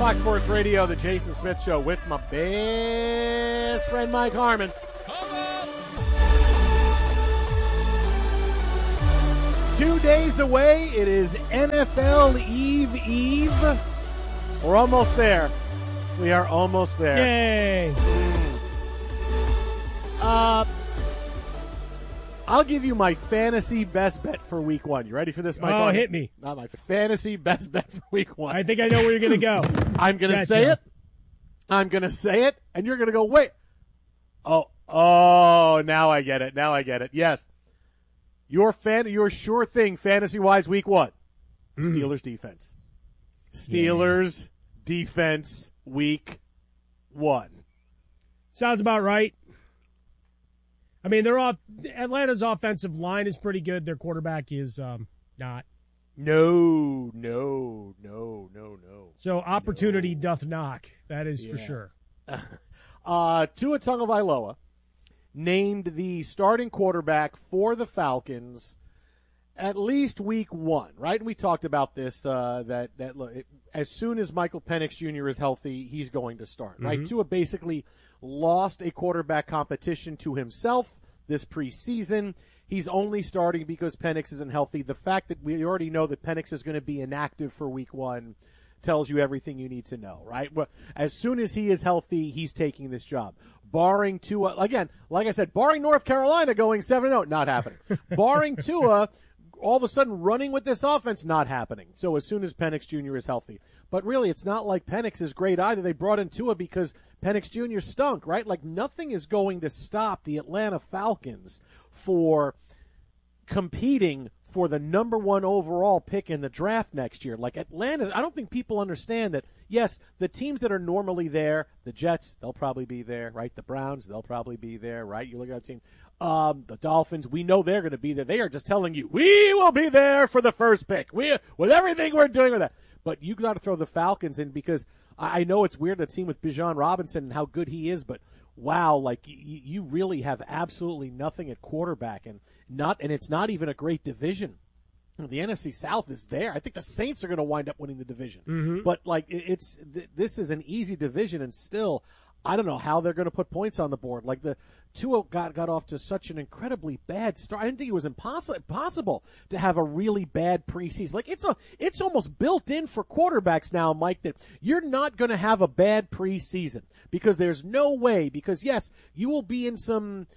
Fox Sports Radio, the Jason Smith Show with my best friend Mike Harmon. 2 days away, it is NFL Eve. We're almost there. We are almost there. Yay! I'll give you my fantasy best bet for week one. You ready for this, Mike? Oh, hit me. Not my fantasy best bet for week one. I think I know where you're going to go. I'm going to say it. I'm going to say it, and you're going to go, wait. Oh, now I get it. Yes. Your sure thing fantasy-wise week one. Steelers defense. Steelers defense week one. Sounds about right. I mean, Atlanta's offensive line is pretty good. Their quarterback is not. No. So opportunity doth knock. That is for sure. Tua Tagovailoa named the starting quarterback for the Falcons at least week one, right? And we talked about this, that look, as soon as Michael Penix Jr. is healthy, he's going to start, right? Tua basically lost a quarterback competition to himself this preseason. He's only starting because Penix isn't healthy. The fact that we already know that Penix is going to be inactive for week one tells you everything you need to know, right? Well, as soon as he is healthy, he's taking this job. Barring Tua, again, like I said, barring North Carolina going 7-0, not happening. Barring Tua, all of a sudden running with this offense, not happening. So as soon as Penix Jr. is healthy. But really, it's not like Penix is great either. They brought in Tua because Penix Jr. stunk, right? Like nothing is going to stop the Atlanta Falcons for competing for the number one overall pick in the draft next year. Like Atlanta, I don't think people understand that, yes, the teams that are normally there, the Jets, they'll probably be there, right? The Browns, they'll probably be there, right? You look at that team. The Dolphins, we know they're going to be there. They are just telling you, we will be there for the first pick. With everything we're doing with that. But you got to throw the Falcons in because I know it's weird, a team with Bijan Robinson and how good he is, but wow, like you really have absolutely nothing at quarterback and it's not even a great division. The NFC South is there. I think the Saints are going to wind up winning the division. But like this is an easy division and still I don't know how they're going to put points on the board. Like the Tua got off to such an incredibly bad start. I didn't think it was impossible to have a really bad preseason. Like it's almost built in for quarterbacks now, Mike, that you're not going to have a bad preseason because there's no way. Because yes, you will be in some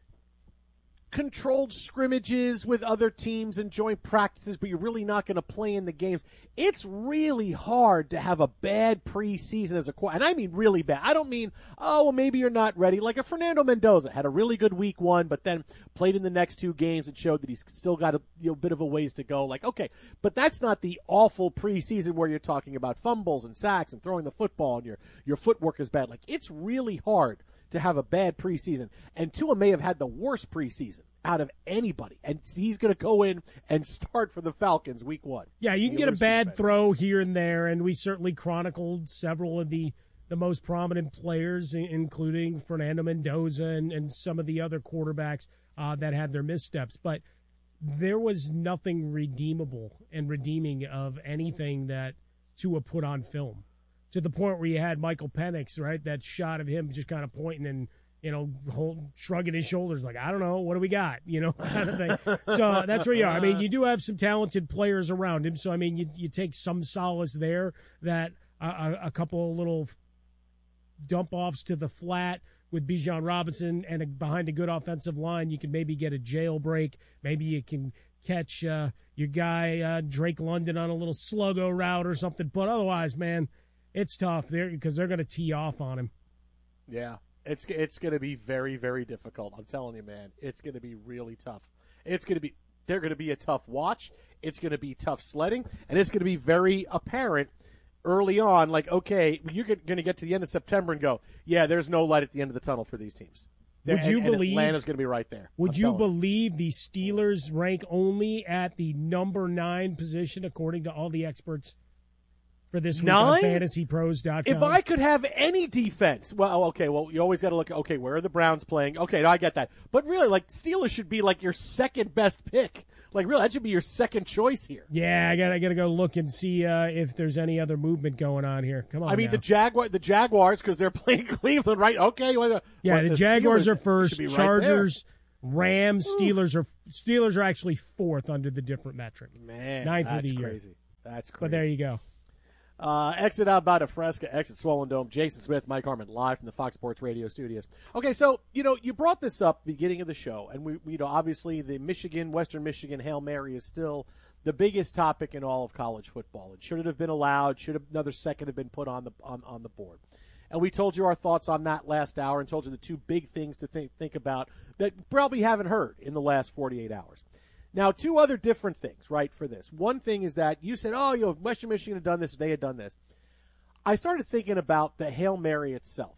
controlled scrimmages with other teams and joint practices, but you're really not going to play in the games. It's really hard to have a bad preseason as a quarterback, and I mean really bad. I don't mean, oh, well, maybe you're not ready. Like a Fernando Mendoza had a really good week one, but then played in the next two games and showed that he's still got a bit of a ways to go. Like, okay, but that's not the awful preseason where you're talking about fumbles and sacks and throwing the football and your footwork is bad. Like, it's really hard to have a bad preseason. And Tua may have had the worst preseason out of anybody. And he's going to go in and start for the Falcons week one. Yeah, you can get a bad throw here and there, and we certainly chronicled several of the most prominent players, including Fernando Mendoza and some of the other quarterbacks that had their missteps. But there was nothing redeemable and redeeming of anything that Tua put on film. To the point where you had Michael Penix, right? That shot of him just kind of pointing and, shrugging his shoulders like, I don't know, what do we got? Kind of thing. So that's where you are. I mean, you do have some talented players around him. So, I mean, you take some solace there that a couple of little dump-offs to the flat with Bijan Robinson and behind a good offensive line, you can maybe get a jailbreak. Maybe you can catch your guy Drake London on a little sluggo route or something. But otherwise, man, it's tough there because they're going to tee off on him. Yeah, it's going to be very, very difficult. I'm telling you, man, it's going to be really tough. They're going to be a tough watch. It's going to be tough sledding, and it's going to be very apparent early on. Like, okay, you're going to get to the end of September and go, yeah, there's no light at the end of the tunnel for these teams. Would you believe Atlanta's going to be right there? Would you believe the Steelers rank only at the number 9 position according to all the experts? For this week on FantasyPros.com. If I could have any defense, you always got to look, where are the Browns playing? Okay, I get that. But really, like, Steelers should be like your second best pick. Like, really, that should be your second choice here. Yeah, I gotta go look and see if there's any other movement going on here. Come on. I mean, now. the Jaguars, because they're playing Cleveland, right? Okay. The Jaguars are first. Right, Chargers, Rams, Steelers are actually fourth under the different metric. Man, ninth that's of the crazy. year. That's crazy. But there you go. Exit out by Fresca, exit Swollen Dome. Jason Smith, Mike Harmon, live from the Fox Sports Radio studios. Okay, so, you brought this up beginning of the show, and we obviously the Western Michigan Hail Mary is still the biggest topic in all of college football. It should it have been allowed? Should another second have been put on the board? And we told you our thoughts on that last hour and told you the two big things to think about that you probably haven't heard in the last 48 hours. Now, two other different things, right, for this. One thing is that you said, Western Michigan had done this, they had done this. I started thinking about the Hail Mary itself.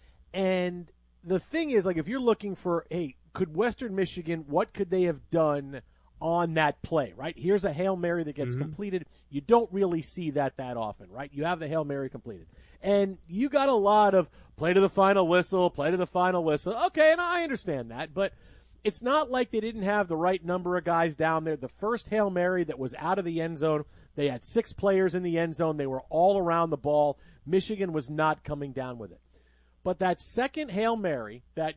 And the thing is, like, if you're looking for, hey, could Western Michigan, what could they have done on that play, right? Here's a Hail Mary that gets completed. You don't really see that often, right? You have the Hail Mary completed. And you got a lot of play to the final whistle. Okay, and I understand that, but it's not like they didn't have the right number of guys down there. The first Hail Mary that was out of the end zone, they had 6 players in the end zone. They were all around the ball. Michigan was not coming down with it. But that second Hail Mary that,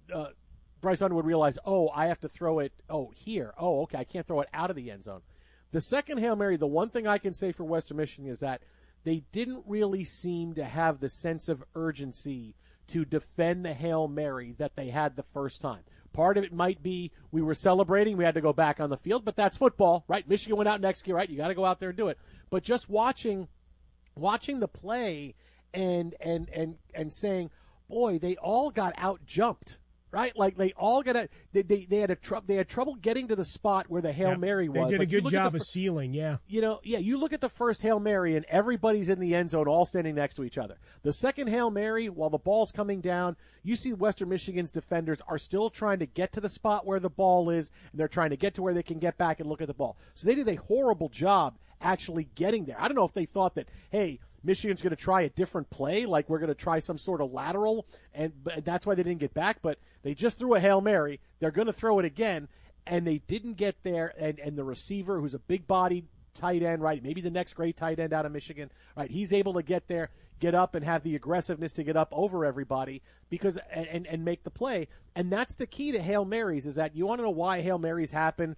Bryce Underwood realized, I have to throw it, here. Okay, I can't throw it out of the end zone. The second Hail Mary, the one thing I can say for Western Michigan is that they didn't really seem to have the sense of urgency to defend the Hail Mary that they had the first time. Part of it might be we were celebrating, we had to go back on the field, but that's football, right? Michigan went out next year, right? You got to go out there and do it. But just watching the play and saying, boy, they all got out jumped. Right, like they all got they had trouble getting to the spot where the Hail Mary was. They did a good job of sealing, yeah. You look at the first Hail Mary and everybody's in the end zone, all standing next to each other. The second Hail Mary, while the ball's coming down, you see Western Michigan's defenders are still trying to get to the spot where the ball is, and they're trying to get to where they can get back and look at the ball. So they did a horrible job actually getting there. I don't know if they thought that, hey, Michigan's going to try a different play, like we're going to try some sort of lateral, and that's why they didn't get back. But they just threw a Hail Mary. They're going to throw it again, and they didn't get there. And the receiver, who's a big-bodied tight end, right, maybe the next great tight end out of Michigan, right, he's able to get there, get up, and have the aggressiveness to get up over everybody because and make the play. And that's the key to Hail Marys is that you want to know why Hail Marys happen.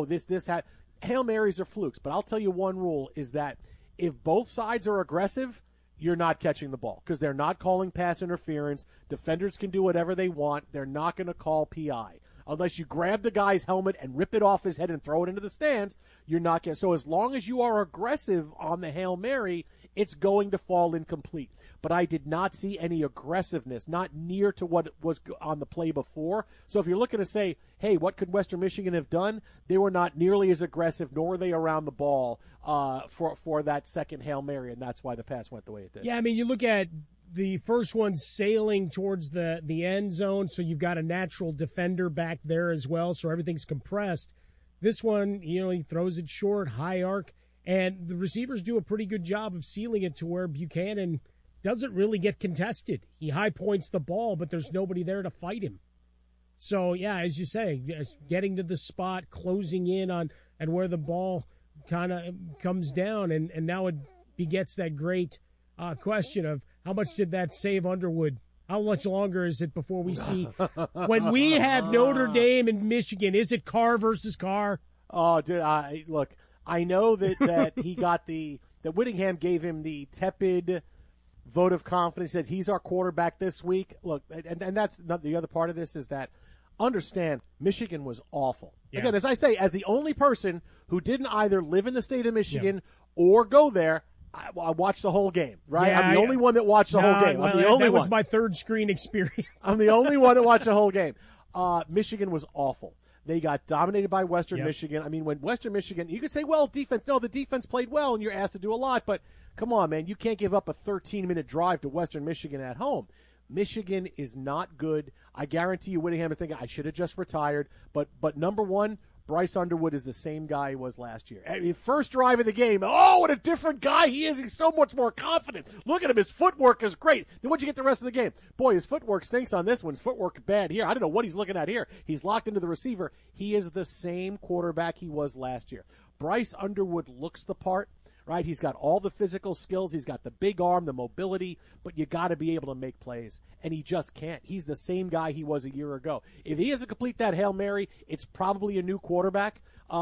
Hail Marys are flukes. But I'll tell you one rule is that if both sides are aggressive, you're not catching the ball because they're not calling pass interference. Defenders can do whatever they want. They're not going to call PI. Unless you grab the guy's helmet and rip it off his head and throw it into the stands, you're not going to. So as long as you are aggressive on the Hail Mary, it's going to fall incomplete. But I did not see any aggressiveness, not near to what was on the play before. So if you're looking to say, hey, what could Western Michigan have done? They were not nearly as aggressive, nor were they around the ball for that second Hail Mary, and that's why the pass went the way it did. Yeah, I mean, you look at the first one sailing towards the end zone, so you've got a natural defender back there as well, so everything's compressed. This one, he throws it short, high arc, and the receivers do a pretty good job of sealing it to where Buchanan doesn't really get contested. He high points the ball, but there's nobody there to fight him. So, yeah, as you say, getting to the spot, closing in on and where the ball kind of comes down, and now it begets that great question of how much did that save Underwood? How much longer is it before we see when we have Notre Dame and Michigan? Is it Carr versus Carr? Oh, dude, look, I know that he got that Whittingham gave him the tepid vote of confidence that he's our quarterback this week. Look, and that's not the other part of this is that understand Michigan was awful. Yeah. Again, as I say, as the only person who didn't either live in the state of Michigan or go there, I watched the whole game, right? Yeah, I'm the only one that watched the whole game. I'm the only one. That was my third screen experience. I'm the only one that watched the whole game. Michigan was awful. They got dominated by Western Michigan. I mean, when Western Michigan, you could say, well, defense. No, the defense played well, and you're asked to do a lot. But come on, man, you can't give up a 13-minute drive to Western Michigan at home. Michigan is not good. I guarantee you Whittingham is thinking, I should have just retired. But number one, Bryce Underwood is the same guy he was last year. I mean, first drive of the game, oh, what a different guy he is. He's so much more confident. Look at him. His footwork is great. Then what'd you get the rest of the game? Boy, his footwork stinks on this one. His footwork bad here. I don't know what he's looking at here. He's locked into the receiver. He is the same quarterback he was last year. Bryce Underwood looks the part. Right, he's got all the physical skills. He's got the big arm, the mobility, but you got to be able to make plays, and he just can't. He's the same guy he was a year ago. If he doesn't complete that Hail Mary, it's probably a new quarterback.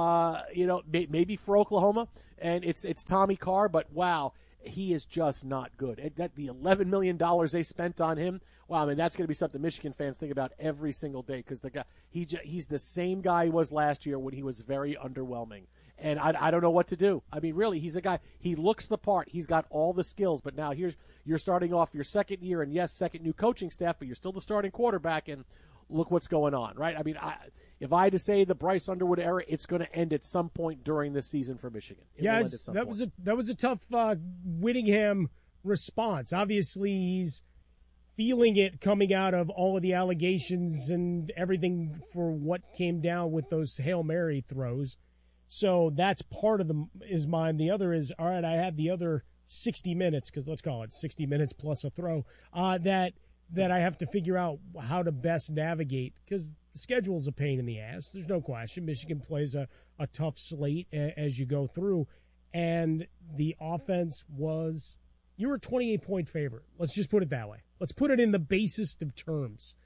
Maybe for Oklahoma, and it's Tommy Carr. But wow, he is just not good. The $11 million they spent on him. Wow, I mean that's going to be something Michigan fans think about every single day because the guy he's the same guy he was last year when he was very underwhelming. And I don't know what to do. I mean, really, he's a guy. He looks the part. He's got all the skills. But now you're starting off your second year, and yes, second new coaching staff, but you're still the starting quarterback. And look what's going on, right? I mean, if I had to say the Bryce Underwood era, it's going to end at some point during this season for Michigan. That was a tough Whittingham response. Obviously, he's feeling it coming out of all of the allegations and everything for what came down with those Hail Mary throws. So that's part of his mind. The other is, all right, I have the other 60 minutes, because let's call it 60 minutes plus a throw, that I have to figure out how to best navigate, because the schedule's a pain in the ass. There's no question. Michigan plays a tough slate as you go through. And the offense was, you were a 28-point favorite. Let's just put it that way. Let's put it in the basest of terms.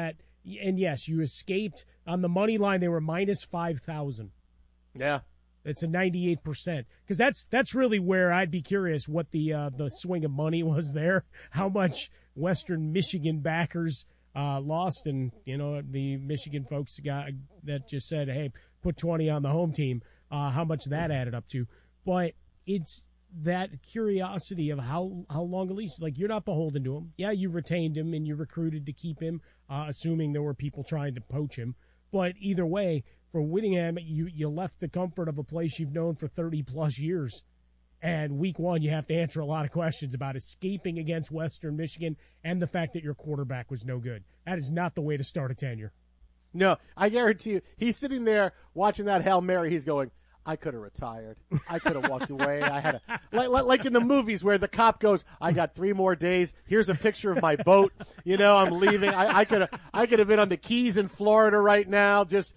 And yes, you escaped. On the money line, they were minus 5,000. Yeah, it's a 98%. Because that's really where I'd be curious what the swing of money was there. How much Western Michigan backers lost, and the Michigan folks that just said, "Hey, put 20 on the home team." How much that added up to? But it's that curiosity of how long at least. Like, you're not beholden to him. Yeah, you retained him and you recruited to keep him, assuming there were people trying to poach him. But either way, for Whittingham, you left the comfort of a place you've known for 30-plus years. And week one, you have to answer a lot of questions about escaping against Western Michigan and the fact that your quarterback was no good. That is not the way to start a tenure. No, I guarantee you, he's sitting there watching that Hail Mary. He's going, I could have retired. I could have walked away. I had like in the movies where the cop goes, I got 3 more days. Here's a picture of my boat. I'm leaving. I could have been on the Keys in Florida right now. Just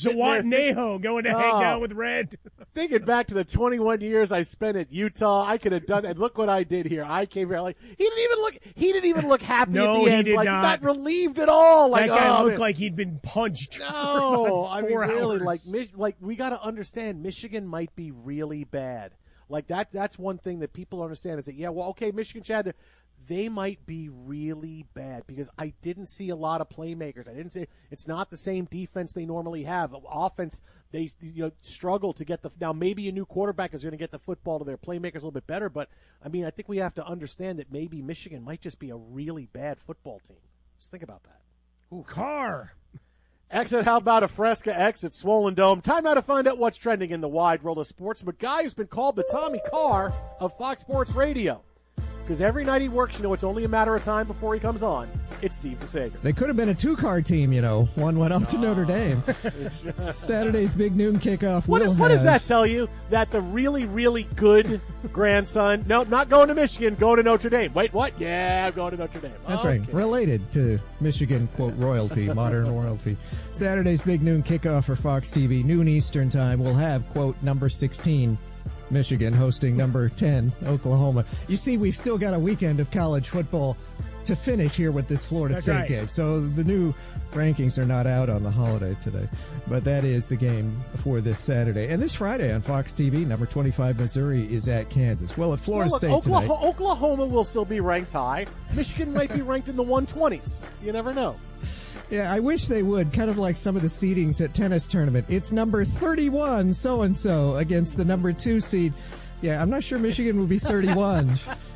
Neho going to hang out with Red. Thinking back to the 21 years I spent at Utah, I could have done it. And look what I did here. I came here he didn't even look happy no, at the end. He did like not. Not relieved at all. That guy looked like he'd been punched. No, I mean really, hours. like we got to understand. Michigan might be really bad. Like that's one thing that people understand is that, yeah, well, okay, Michigan, Chad, they might be really bad because I didn't see a lot of playmakers. I didn't see it's not the same defense they normally have. Offense, they struggle to get now maybe a new quarterback is going to get the football to their playmakers a little bit better, but I mean, I think we have to understand that maybe Michigan might just be a really bad football team. Just think about that. Ooh. Carr. Exit, how about a Fresca exit, Swollen Dome? Time now to find out what's trending in the wide world of sports. But guy who's been called the Tommy Carr of Fox Sports Radio. Because every night he works, it's only a matter of time before he comes on. It's Steve DeSager. They could have been a 2-car team, One went up to Notre Dame. Saturday's big noon kickoff. What does that tell you? That the really, really good grandson, no, not going to Michigan, going to Notre Dame. Wait, what? Yeah, I'm going to Notre Dame. That's right. Related to Michigan, quote, royalty, modern royalty. Saturday's big noon kickoff for Fox TV, noon Eastern time. We'll have, quote, number 16. Michigan hosting number 10, Oklahoma. You see, we've still got a weekend of college football to finish here with this Florida State game. So the new rankings are not out on the holiday today. But that is the game for this Saturday. And this Friday on Fox TV, number 25, Missouri is at Kansas. Well, at Florida State tonight. Oklahoma will still be ranked high. Michigan might be ranked in the 120s. You never know. Yeah, I wish they would, kind of like some of the seedings at tennis tournament. It's number 31 so-and-so against the number 2 seed. Yeah, I'm not sure Michigan will be 31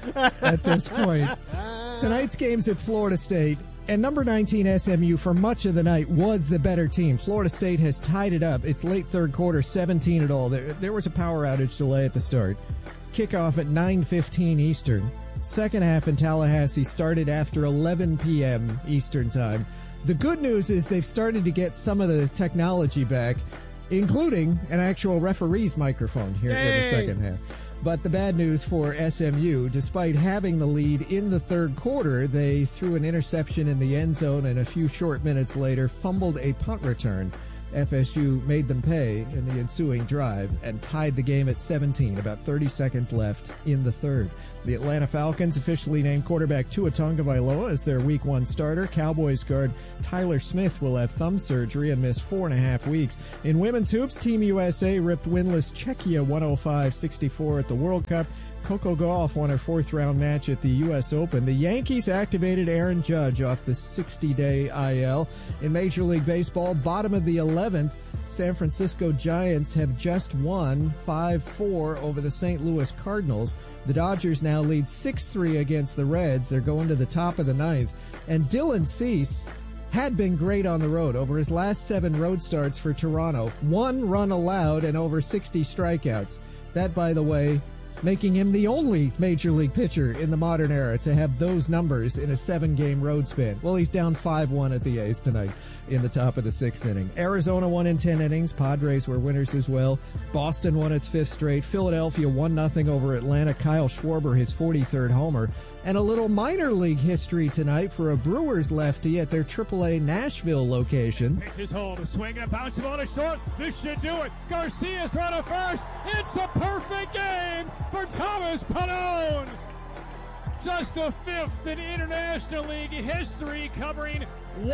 at this point. Tonight's game's at Florida State, and number 19 SMU for much of the night was the better team. Florida State has tied it up. It's late third quarter, 17 at all. There was a power outage delay at the start. Kickoff at 9:15 Eastern. Second half in Tallahassee started after 11 p.m. Eastern time. The good news is they've started to get some of the technology back. including an actual referee's microphone here in the second half. But the bad news for SMU, despite having the lead in the third quarter, they threw an interception in the end zone and a few short minutes later fumbled a punt return. FSU made them pay in the ensuing drive and tied the game at 17, about 30 seconds left in the third. The Atlanta Falcons officially named quarterback Tua Tagovailoa as their Week 1 starter. Cowboys guard Tyler Smith will have thumb surgery and miss 4.5 weeks. In women's hoops, Team USA ripped winless Czechia 105-64 at the World Cup. Coco Gauff won her fourth-round match at the U.S. Open. The Yankees activated Aaron Judge off the 60-day IL. In Major League Baseball, bottom of the 11th, San Francisco Giants have just won 5-4 over the St. Louis Cardinals. The Dodgers now lead 6-3 against the Reds. They're going to the top of the ninth. And Dylan Cease had been great on the road. Over his last 7 road starts for Toronto, 1 run allowed and over 60 strikeouts. That, by the way, making him the only Major League pitcher in the modern era to have those numbers in a 7-game road span. Well, he's down 5-1 at the A's tonight in the top of the 6th inning. Arizona won in 10 innings. Padres were winners as well. Boston won its 5th straight. Philadelphia 1-0 over Atlanta. Kyle Schwarber his 43rd homer. And a little minor league history tonight for a Brewers lefty at their AAA Nashville location. Pitches home, a swing and a bounce ball to short. This should do it. Garcia's thrown to first. It's a perfect game for Thomas Pannone. Just the 5th in International League history, covering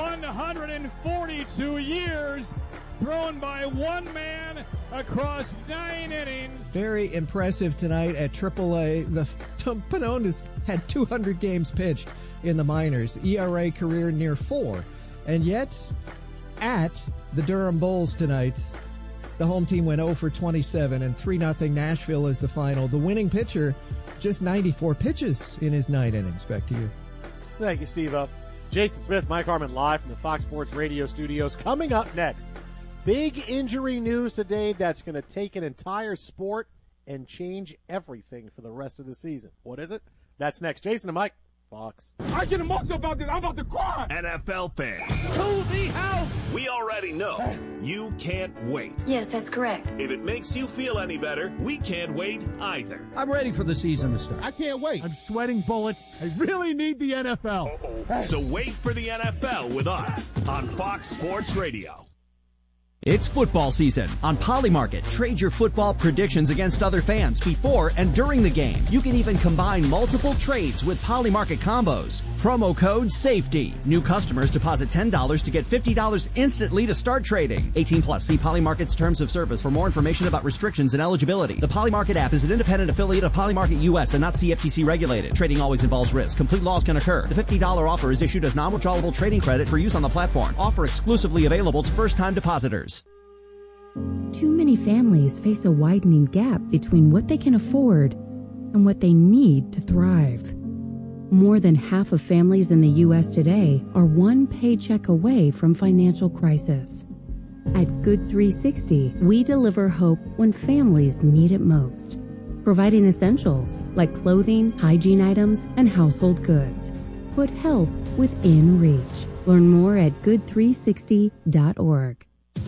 142 years, thrown by one man across 9 innings. Very impressive tonight at AAA. Pannone has had 200 games pitched in the minors. ERA career near 4. And yet, at the Durham Bulls tonight, the home team went 0 for 27, and 3-0 Nashville is the final. The winning pitcher, just 94 pitches in his 9 innings. Back to you. Thank you, Steve-O. Jason Smith, Mike Harmon live from the Fox Sports Radio studios. Coming up next, big injury news today that's going to take an entire sport and change everything for the rest of the season. What is it? That's next. Jason and Mike, Fox. I get emotional about this. I'm about to cry. NFL fans, To the house! we already know you can't wait. Yes, that's correct. If it makes you feel any better, we can't wait either. I'm ready for the season to start. I can't wait. I'm sweating bullets. I really need the NFL. So wait for the NFL with us on Fox Sports Radio. It's football season. On Polymarket, trade your football predictions against other fans before and during the game. You can even combine multiple trades with Polymarket combos. Promo code SAFETY. New customers deposit $10 to get $50 instantly to start trading. 18 plus. See Polymarket's terms of service for more information about restrictions and eligibility. The Polymarket app is an independent affiliate of Polymarket US and not CFTC regulated. Trading always involves risk. Complete loss can occur. The $50 offer is issued as non-withdrawable trading credit for use on the platform. Offer exclusively available to first-time depositors. Too many families face a widening gap between what they can afford and what they need to thrive. More than half of families in the U.S. today are one paycheck away from financial crisis. At Good 360, we deliver hope when families need it most, providing essentials like clothing, hygiene items, and household goods. Put help within reach. Learn more at good360.org.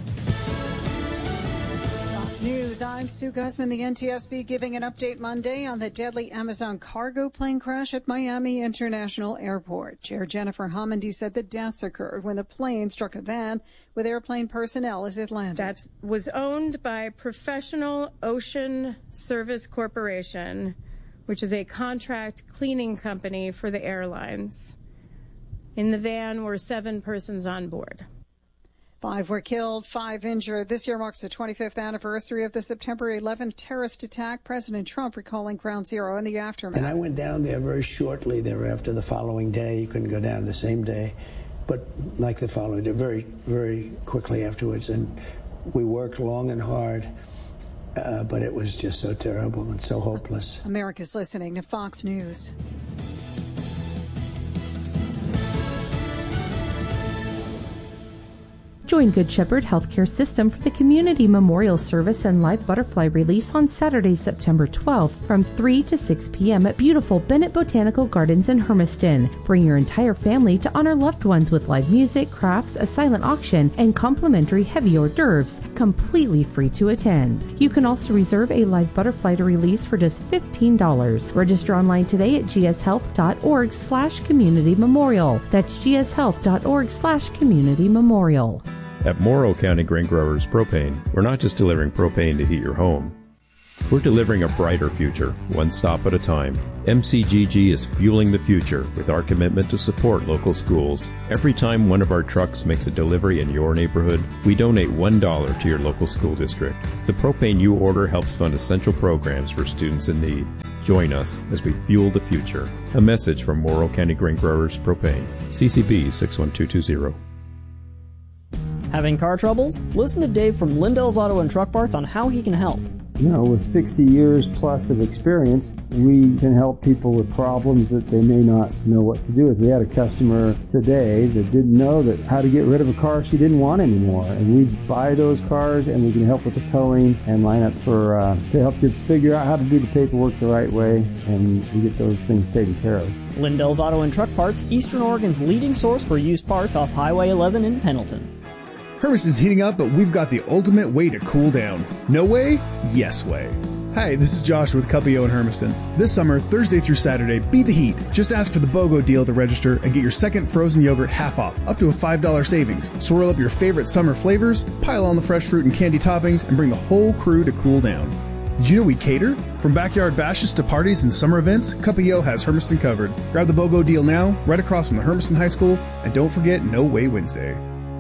News. I'm Sue Guzman. The NTSB giving an update Monday on the deadly Amazon cargo plane crash at Miami International Airport. Chair Jennifer Homendy said the deaths occurred when the plane struck a van with airplane personnel as it landed. That was owned by Professional Ocean Service Corporation, which is a contract cleaning company for the airlines. In the van were 7 persons on board. 5 were killed, 5 injured. This year marks the 25th anniversary of the September 11th terrorist attack. President Trump recalling Ground Zero and the aftermath. And I went down there very shortly thereafter, the following day. You couldn't go down the same day, but like the following day, very, very quickly afterwards. And we worked long and hard, but it was just so terrible and so hopeless. America's listening to Fox News. Join Good Shepherd Healthcare System for the Community Memorial Service and live butterfly release on Saturday, September 12th from 3 to 6 p.m. at beautiful Bennett Botanical Gardens in Hermiston. Bring your entire family to honor loved ones with live music, crafts, a silent auction, and complimentary heavy hors d'oeuvres, completely free to attend. You can also reserve a live butterfly to release for just $15. Register online today at gshealth.org/community memorial. That's gshealth.org/community memorial. At Morrow County Grain Growers Propane, we're not just delivering propane to heat your home. We're delivering a brighter future, one stop at a time. MCGG is fueling the future with our commitment to support local schools. Every time one of our trucks makes a delivery in your neighborhood, we donate $1 to your local school district. The propane you order helps fund essential programs for students in need. Join us as we fuel the future. A message from Morrow County Grain Growers Propane. CCB 61220. Having car troubles? Listen to Dave from Lindell's Auto and Truck Parts on how he can help. With 60 years plus of experience, we can help people with problems that they may not know what to do with. We had a customer today that didn't know that how to get rid of a car she didn't want anymore. And we buy those cars and we can help with the towing and line up for to help you figure out how to do the paperwork the right way, and we get those things taken care of. Lindell's Auto and Truck Parts, Eastern Oregon's leading source for used parts off Highway 11 in Pendleton. Hermiston's heating up, but we've got the ultimate way to cool down. No way? Yes way. Hi, this is Josh with Cuppio in Hermiston. This summer, Thursday through Saturday, beat the heat. Just ask for the BOGO deal at the register and get your second frozen yogurt half off, up to a $5 savings. Swirl up your favorite summer flavors, pile on the fresh fruit and candy toppings, and bring the whole crew to cool down. Did you know we cater? From backyard bashes to parties and summer events, Cuppio has Hermiston covered. Grab the BOGO deal now, right across from the Hermiston High School, and don't forget No Way Wednesday.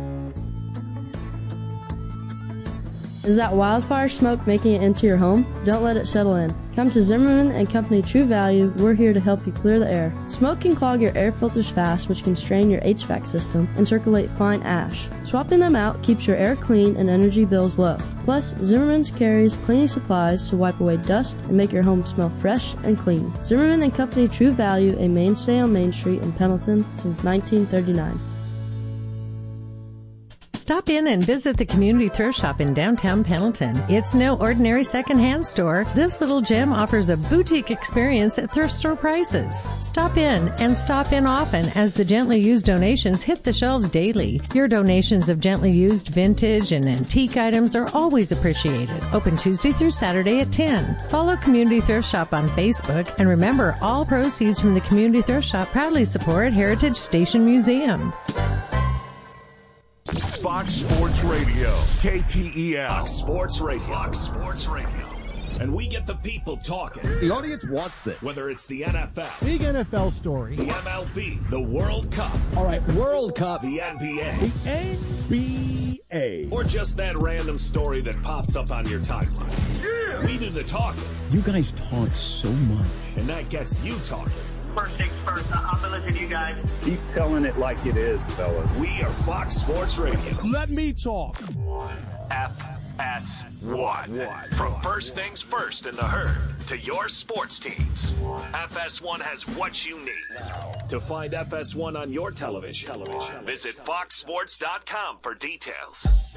Is that wildfire smoke making it into your home? Don't let it settle in. Come to Zimmerman and Company True Value. We're here to help you clear the air. Smoke can clog your air filters fast, which can strain your HVAC system and circulate fine ash. Swapping them out keeps your air clean and energy bills low. Plus, Zimmerman's carries cleaning supplies to wipe away dust and make your home smell fresh and clean. Zimmerman and Company True Value, a mainstay on Main Street in Pendleton since 1939. Stop in and visit the Community Thrift Shop in downtown Pendleton. It's no ordinary secondhand store. This little gem offers a boutique experience at thrift store prices. Stop in and stop in often as the gently used donations hit the shelves daily. Your donations of gently used vintage and antique items are always appreciated. Open Tuesday through Saturday at 10. Follow Community Thrift Shop on Facebook, and remember, all proceeds from the Community Thrift Shop proudly support Heritage Station Museum. Fox Sports Radio, KTEL. Fox Sports Radio. Fox Sports Radio. And we get the people talking. The audience wants this. Whether it's the NFL, big NFL story, the MLB, the World Cup. All right, World Cup. The NBA. The NBA. Or just that random story that pops up on your timeline. Yeah. We do the talking. You guys talk so much. And that gets you talking. First things first, I'm going to listen to you guys. Keep telling it like it is, fellas. We are Fox Sports Radio. Let me talk. FS1. From first things first in the herd to your sports teams, FS1 has what you need. To find FS1 on your television, visit foxsports.com for details.